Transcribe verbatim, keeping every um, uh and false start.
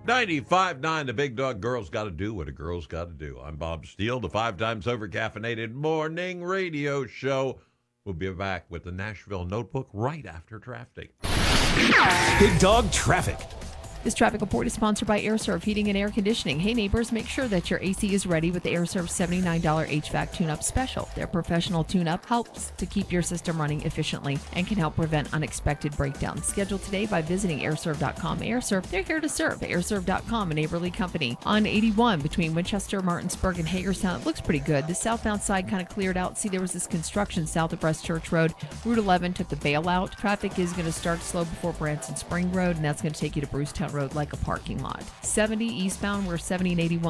ninety-five point nine, the Big Dog. Girls got to do what a girl's got to do. I'm Bob Steele, the five times over caffeinated morning radio show. We'll be back with the Nashville Notebook right after traffic. Big Dog Traffic. This traffic report is sponsored by AirServe Heating and Air Conditioning. Hey neighbors, make sure that your A C is ready with the AirServe seventy-nine dollars H V A C tune-up special. Their professional tune-up helps to keep your system running efficiently and can help prevent unexpected breakdowns. Schedule today by visiting airserve dot com. AirServe, they're here to serve. airserve dot com, a neighborly company. On eighty-one between Winchester, Martinsburg, and Hagerstown, it looks pretty good. The southbound side kind of cleared out. See, there was this construction south of Breast Church Road. Route eleven took the bailout. Traffic is going to start slow before Branson Spring Road, and that's going to take you to Brucetown Road like a parking lot. seventy eastbound, where seventy and eighty-one